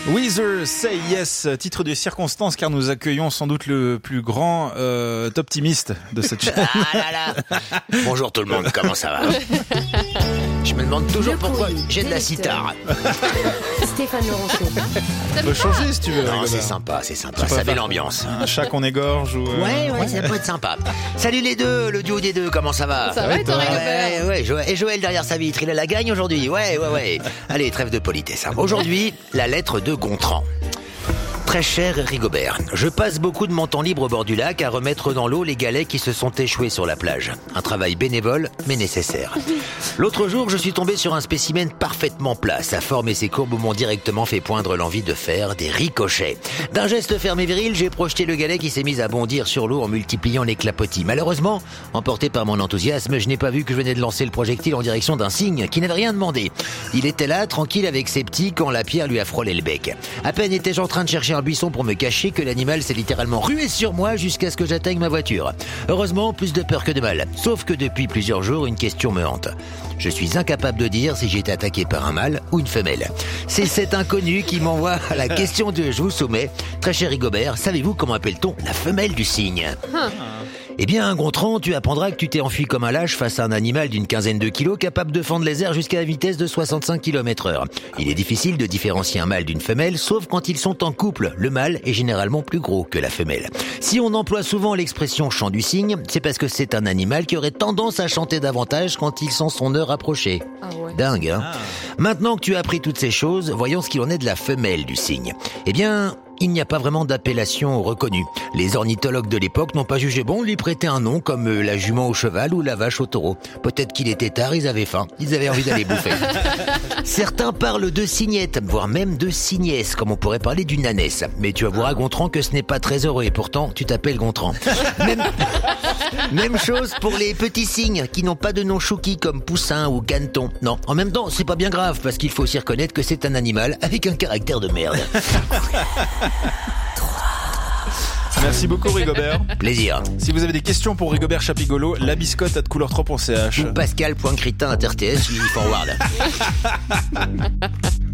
Weezer, Say Yes, titre de circonstance car nous accueillons sans doute le plus grand optimiste de cette chaîne. Ah là là. Bonjour tout le monde, comment ça va? Je me demande toujours pourquoi j'ai de la sitar. Stéphane Laurenceau. On peut changer si tu veux. Non, c'est Rigobert. sympa, ça met l'ambiance. Un chat qu'on égorge ou... Ouais, ça peut être sympa. Salut les deux, le duo des deux, comment ça va? Ça va et toi, Rigobert? Ouais, et Joël derrière sa vitre, il a la gagne aujourd'hui. Ouais. Allez, trêve de politesse. Aujourd'hui, la lettre de Gontran. Très cher Rigobert, je passe beaucoup de mon temps libre au bord du lac à remettre dans l'eau les galets qui se sont échoués sur la plage. Un travail bénévole, mais nécessaire. L'autre jour, je suis tombé sur un spécimen parfaitement plat. Sa forme et ses courbes m'ont directement fait poindre l'envie de faire des ricochets. D'un geste ferme et viril, j'ai projeté le galet qui s'est mis à bondir sur l'eau en multipliant les clapotis. Malheureusement, emporté par mon enthousiasme, je n'ai pas vu que je venais de lancer le projectile en direction d'un cygne qui n'avait rien demandé. Il était là, tranquille avec ses petits, quand la pierre lui a frôlé le bec. À peine étais-je en train de chercher un buisson pour me cacher que l'animal s'est littéralement rué sur moi jusqu'à ce que j'atteigne ma voiture. Heureusement, plus de peur que de mal. Sauf que depuis plusieurs jours, une question me hante. Je suis incapable de dire si j'ai été attaqué par un mâle ou une femelle. C'est cet inconnu qui m'envoie à la question que je vous soumets. Très cher Rigobert, savez-vous comment appelle-t-on la femelle du cygne? Eh bien, Gontran, tu apprendras que tu t'es enfui comme un lâche face à un animal d'une quinzaine de kilos capable de fendre les airs jusqu'à la vitesse de 65 km/h. Il est difficile de différencier un mâle d'une femelle, sauf quand ils sont en couple. Le mâle est généralement plus gros que la femelle. Si on emploie souvent l'expression chant du cygne, c'est parce que c'est un animal qui aurait tendance à chanter davantage quand il sent son heure approcher. Ah ouais. Dingue, hein? Maintenant que tu as appris toutes ces choses, voyons ce qu'il en est de la femelle du cygne. Eh bien, il n'y a pas vraiment d'appellation reconnue. Les ornithologues de l'époque n'ont pas jugé bon de lui prêter un nom comme la jument au cheval ou la vache au taureau. Peut-être qu'il était tard, ils avaient faim, ils avaient envie d'aller bouffer. Certains parlent de cygnette, voire même de cygnesse, comme on pourrait parler d'une ânesse. Mais tu avoueras, Gontran, que ce n'est pas très heureux et pourtant tu t'appelles Gontran. Même chose pour les petits cygnes qui n'ont pas de nom chouki comme poussin ou caneton. Non, en même temps, c'est pas bien grave parce qu'il faut aussi reconnaître que c'est un animal avec un caractère de merde. Merci beaucoup Rigobert. Plaisir. Si vous avez des questions pour Rigobert Chapigolo, labiscotte@couleur3.ch Ou Pascal.critin@rts, forward.